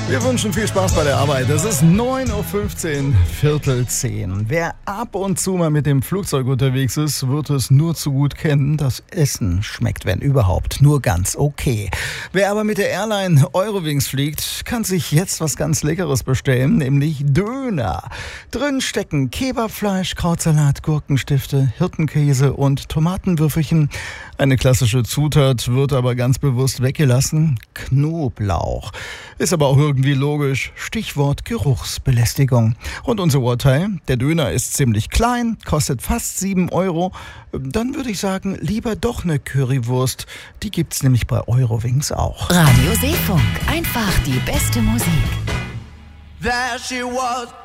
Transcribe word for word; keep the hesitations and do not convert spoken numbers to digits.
Wir wünschen viel Spaß bei der Arbeit. Es ist neun Uhr fünfzehn, Viertel zehn. Wer ab und zu mal mit dem Flugzeug unterwegs ist, wird es nur zu gut kennen. Das Essen schmeckt, wenn überhaupt, nur ganz okay. Wer aber mit der Airline Eurowings fliegt, kann sich jetzt was ganz Leckeres bestellen, nämlich Döner. Drin stecken Kebabfleisch, Krautsalat, Gurkenstifte, Hirtenkäse und Tomatenwürfelchen. Eine klassische Zutat wird aber ganz bewusst weggelassen: Knoblauch. Ist aber auch irgendwie logisch. Stichwort Geruchsbelästigung. Und unser Urteil: Der Döner ist ziemlich klein, kostet fast sieben Euro. Dann würde ich sagen, lieber doch eine Currywurst. Die gibt's nämlich bei Eurowings auch. Radio Seefunk. Einfach die beste Musik. There she was,